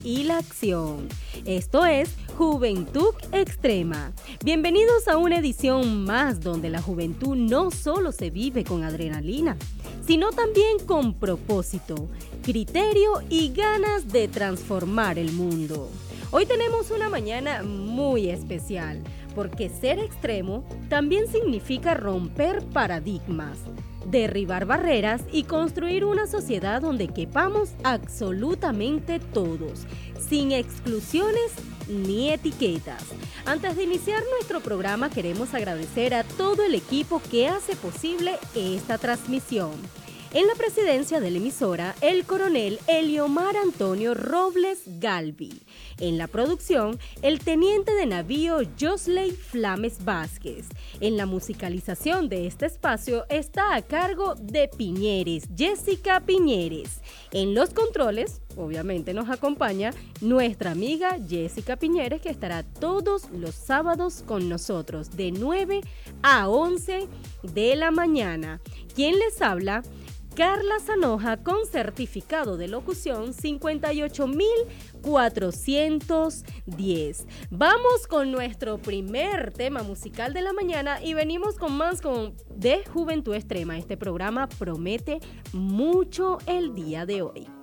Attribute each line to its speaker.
Speaker 1: y la acción. Esto es Juventud Extrema. Bienvenidos a una edición más donde la juventud no solo se vive con adrenalina, sino también con propósito, criterio y ganas de transformar el mundo. Hoy tenemos una mañana muy especial, porque ser extremo también significa romper paradigmas, derribar barreras y construir una sociedad donde quepamos absolutamente todos, sin exclusiones ni etiquetas. Antes de iniciar nuestro programa, queremos agradecer a todo el equipo que hace posible esta transmisión. En la presidencia de la emisora, el coronel Eliomar Antonio Robles Galvi. En la producción, el teniente de navío Josley Flames Vázquez. En la musicalización de este espacio está a cargo de Piñeres, Jessica Piñeres. En los controles, obviamente nos acompaña nuestra amiga Jessica Piñeres, que estará todos los sábados con nosotros de 9 a 11 de la mañana. ¿Quién les habla? Carla Zanoja, con certificado de locución 58.410. Vamos con nuestro primer tema musical de la mañana y venimos con más de Juventud Extrema. Este programa promete mucho el día de hoy.